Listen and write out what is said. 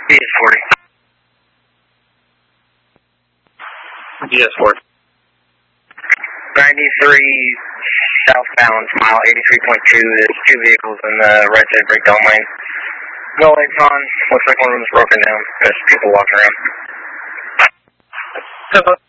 DS40. DS40. 93 southbound, mile 83.2. There's two vehicles in the right side breakdown lane. No lights on. Looks like one of them's broken down. There's people walking around.